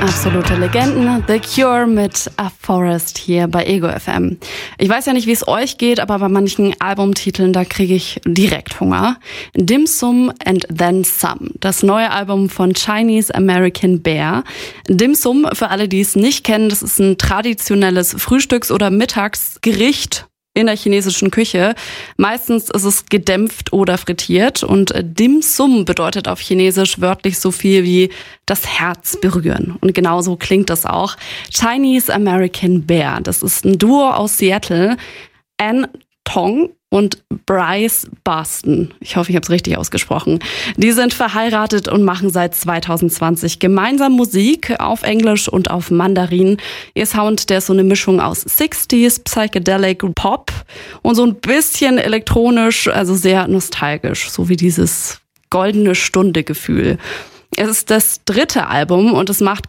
Absolute Legenden, The Cure mit A Forest hier bei Ego FM. Ich weiß ja nicht, wie es euch geht, aber bei manchen Albumtiteln, da kriege ich direkt Hunger. Dim Sum and Then Some, das neue Album von Chinese American Bear. Dim Sum, für alle, die es nicht kennen, das ist ein traditionelles Frühstücks- oder Mittagsgericht in der chinesischen Küche. Meistens ist es gedämpft oder frittiert und Dim Sum bedeutet auf Chinesisch wörtlich so viel wie das Herz berühren. Und genauso klingt das auch. Chinese American Bear, das ist ein Duo aus Seattle. Anne Tong und Bryce Barston. Ich hoffe, ich habe es richtig ausgesprochen. Die sind verheiratet und machen seit 2020 gemeinsam Musik auf Englisch und auf Mandarin. Ihr Sound, der ist so eine Mischung aus 60s, Psychedelic, Pop und so ein bisschen elektronisch, also sehr nostalgisch, so wie dieses goldene Stunde-Gefühl. Es ist das dritte Album und es macht